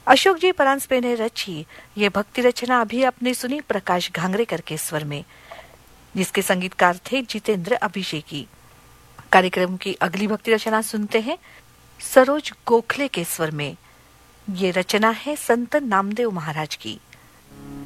अशोक जी परांजपे ने रची ये भक्ति रचना अभी आपने सुनी प्रकाश घांगरेकर के स्वर में, जिसके संगीतकार थे जितेंद्र अभिषेकी। कार्यक्रम की अगली भक्ति रचना सुनते हैं सरोज गोखले के स्वर में। ये रचना है संत नामदेव महाराज की।